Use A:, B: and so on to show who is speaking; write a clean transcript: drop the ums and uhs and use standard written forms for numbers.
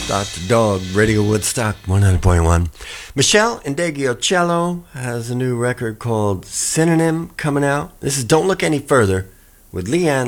A: Dr. Dog, Radio Woodstock 100.1. Michelle Indegliocello has a new record called Synonym coming out. This is Don't Look Any Further with Leanne